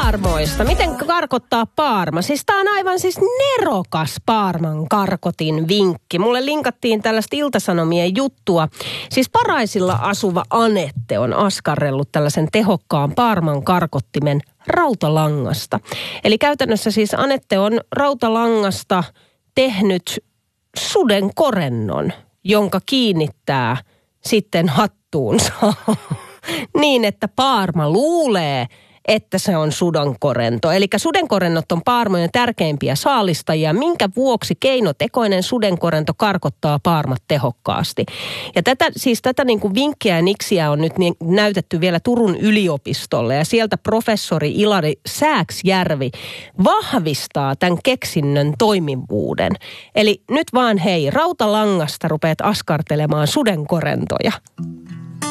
paarmoista. Miten karkottaa paarma? Siis tää on aivan nerokas paarman karkotin vinkki. Mulle linkattiin tällaista Ilta-Sanomien juttua. Siis Paraisilla asuva Anette on askarrellut tällaisen tehokkaan paarman karkottimen rautalangasta. Eli käytännössä siis Anette on rautalangasta tehnyt suden korennon, jonka kiinnittää sitten hattuunsa niin, että paarma luulee, että se on sudenkorento. Eli sudenkorennot on paarmojen tärkeimpiä saalistajia, minkä vuoksi keinotekoinen sudenkorento karkottaa paarmat tehokkaasti. Ja tätä niin kuin vinkkiä ja niksiä on nyt näytetty vielä Turun yliopistolle, ja sieltä professori Ilari Sääksjärvi vahvistaa tämän keksinnön toimivuuden. Eli nyt vaan hei, rautalangasta rupeat askartelemaan sudenkorentoja.